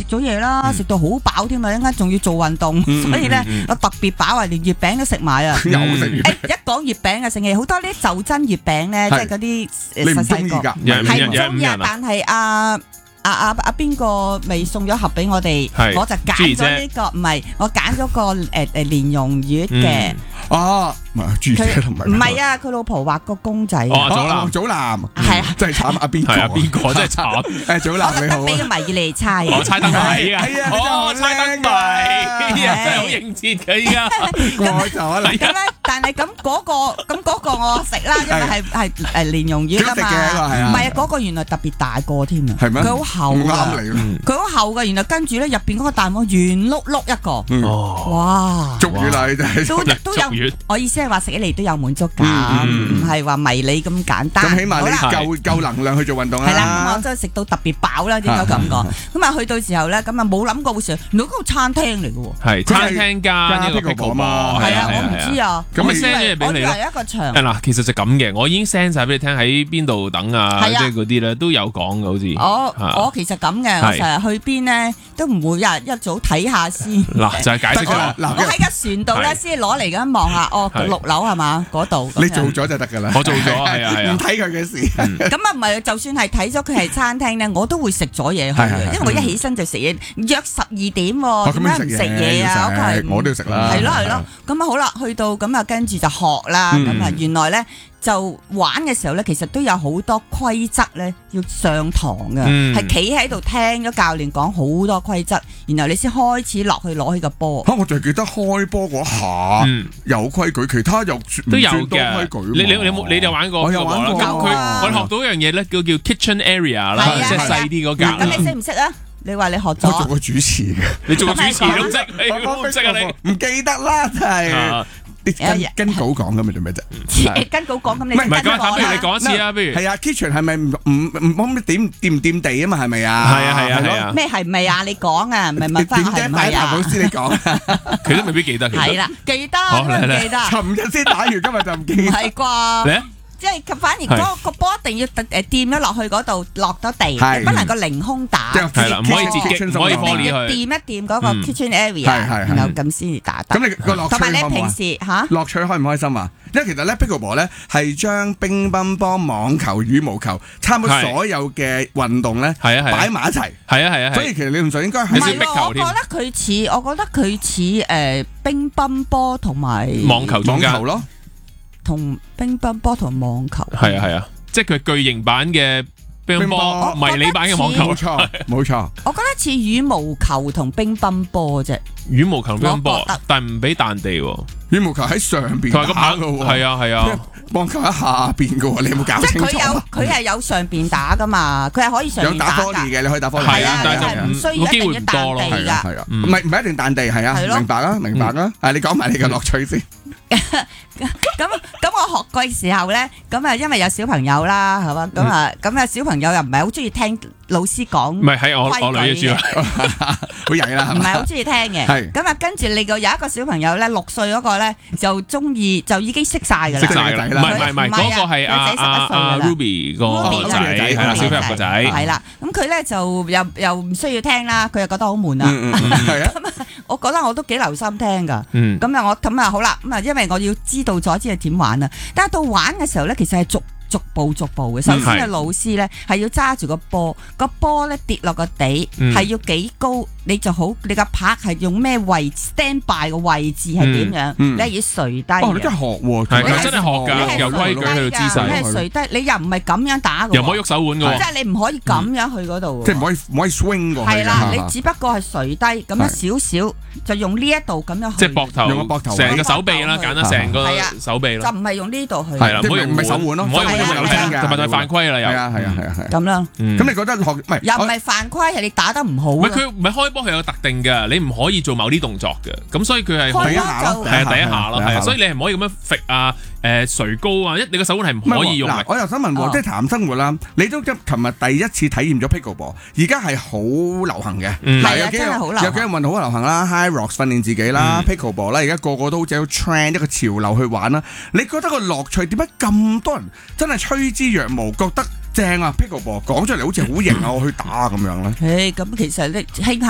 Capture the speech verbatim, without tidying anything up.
咗嘢啦，食到好飽添啊！一陣間仲要做運動，所以咧我特別飽啊，連月餅都食埋啊！ 又食月餅， 一講月餅嘅盛氣，好多啲袖珍月餅咧，即係嗰啲你唔中意㗎？ 係唔中意啊，但係阿阿阿阿邊個未送咗盒俾我哋，我就揀咗呢個，唔係我揀咗個誒誒蓮蓉月嘅。 哦，唔係朱姐同埋唔係啊，佢老婆畫個公仔。 哦，祖藍， 祖藍係啊， 真係慘啊！邊個？ 係啊，邊個真係慘？ 誒，祖藍你好。 俾個謎語你猜。 我猜燈謎啊！ 係啊， 哦，猜燈謎，真係好應節嘅依家。 過咗啦。 咁咧，但係咁嗰個咁嗰個我食啦，因為係係誒蓮蓉魚啊嘛。唔係啊，嗰個原來特別大個添啊。 係咩？ 佢好厚㗎。佢好厚㗎，原來跟住咧入邊嗰個蛋黃圓碌碌一個。 哦。 哇！ 足魚啦，真係。 都都有。我意思係話食起嚟都有滿足感，唔係話迷你咁簡單。 咁起碼你夠夠能量去做運動啦。 係啦，咁我真係食到特別飽啦，應該咁講。咁啊去到時候咧，咁啊冇諗過會食，原來嗰個餐廳嚟嘅喎。 係餐廳加呢個 pickle 嘛。 係啊，我唔知啊。 咁我 send 咗嘢俾你咯。 我以為一個場。 嗱，其實就咁嘅，我已經 send 晒俾你聽喺邊度等啊，即係嗰啲咧都有講嘅，好似。 我我其實咁嘅，我成日去邊咧都唔會有人一早睇下先。 嗱，就係解釋咗啦。 我喺個船度咧先攞嚟咁望下，哦，六樓係嘛嗰度。 你做咗就得㗎啦。 我做咗，係啊係啊。 唔睇佢嘅事。 咁啊唔係，就算係睇咗佢係餐廳咧，我都會食咗嘢去嘅，因為我一起身就食嘢，約十二點喎，點解唔食嘢啊？ 我都要食啦。 係咯係咯，咁啊好啦，去到咁啊跟住就學啦，咁啊原來咧就玩嘅時候咧，其實都有好多規則咧要上堂嘅，係企喺度聽咗教練講好多規則，然後你先開始落去攞起個波。 嚇！我就係記得開波嗰下有規矩，其他又都有嘅。你你你冇你就玩過？ 我有玩過。 咁佢我學到一樣嘢咧，叫叫 kitchen area 啦，即係細啲嗰格。 咁你識唔識啊？你話你學咗？ 我做過主持嘅， 你做過主持都識，你唔識啊你？ 唔記得啦，真係。跟跟稿講咁咪做咩啫？ 跟稿講咁你唔係咁啊？不如你講一次啊，不如係啊 ，kitchen 係咪唔唔唔冇咩點掂唔掂地啊嘛？係咪啊？ 係啊係啊係啊！ 咩係咪啊？你講啊，唔係問翻係咪啊？ 譚老師你講， 佢都未必記得。 係啦，記得都唔記得。 尋日先打完，今日就唔記得。 係啩？即係反而嗰個波一定要誒掂咗落去嗰度落咗地，不能夠凌空打。 係啦，唔可以截擊，唔可以玻璃去。 掂一掂嗰個 kitchen area，然後咁先至打得。 咁你個樂趣開唔開？ 同埋你平時嚇樂趣開唔開心啊？因為其實咧 pickleball 咧係將乒乓波、網球、羽毛球，差唔多所有嘅運動咧擺埋一齊。 係啊係啊， 所以其實理論上應該係。 唔係，我覺得佢似，我覺得佢似誒乒乓波同埋網球網球咯。 同乒乓波同網球係啊係啊，即係佢巨型版嘅乒乓波，迷你版嘅網球。 冇錯冇錯。 我覺得似羽毛球同乒乓波啫。 羽毛球同乒乓波，但係唔俾彈地喎。 羽毛球喺上邊打嘅喎。係啊係啊。 網球喺下邊嘅喎，你有冇搞清楚？ 即係佢有佢係有上邊打㗎嘛，佢係可以上邊打㗎。 有打科嘅，你可以打科。 係啊，但係就唔需要一定要彈地㗎。 係啊，唔係唔係一定彈地係啊，明白啊明白啊。啊，你講埋你嘅樂趣先。 咁咁我學過嘅時候咧，咁啊因為有小朋友啦，係嘛，咁啊咁啊小朋友又唔係好中意聽老師講， 唔係喺我我女嘅書好曳啦， 唔係好中意聽嘅。係咁啊，跟住你個有一個小朋友咧，六歲嗰個咧就中意就已經識晒㗎啦， 識晒啦，唔係唔係唔係嗰個係阿阿阿 Ruby 個仔，係啦，小朋友個仔， 係啦，咁佢咧就又又唔需要聽啦，佢又覺得好悶啊，係啊，咁啊，我覺得我都幾留心聽㗎，咁啊我咁啊好啦，咁啊因為我要知道咗知係點玩啊，但係到玩嘅時候咧，其實係逐逐步逐步嘅。首先嘅老師咧係要揸住個波，個波咧跌落個地係要幾高，你就好，你個拍係用咩位 stand by 嘅位置係點樣，你係要垂低。 哦，你真係學喎， 係真係學㗎，由規矩去到姿勢。 你係垂低，你又唔係咁樣打嘅， 又唔可以喐手腕嘅， 即係你唔可以咁樣去嗰度， 即係唔可以唔可以 swing 過去。 係啦，你只不過係垂低咁樣少少，就用呢一度咁樣去。 即係膊頭，用個膊頭，成個手臂啦，簡單成個手臂啦。 就唔係用呢度去。 係啦，唔可以唔係手腕咯， 唔可以用手腕嘅，同埋就係犯規啦又。 係啊係啊係啊係。 咁啦， 咁你覺得學唔係？ 又唔係犯規，係你打得唔好。 唔係佢唔係開波係有特定嘅，你唔可以做某啲動作嘅，咁所以佢係第一下咯， 係啊第一下咯，係啊，所以你係唔可以咁樣揈啊誒垂高啊，一你個手腕係唔可以用。 嗱，我又想問喎，即係談生活啦，你都今琴日第一次體驗咗 pickleball，而家係好流行嘅， 係啊真係好流行， 有幾樣運動好流行啦 ，High Rocks 訓練自己啦 ，pickleball 啦，而家個個都好似有 trend 一個潮流去玩啦。你覺得個樂趣點解咁多人真係趨之若鶩，覺得正啊 pickleball 講出嚟好似好型啊，我去打咁樣咧？ 誒，咁其實你輕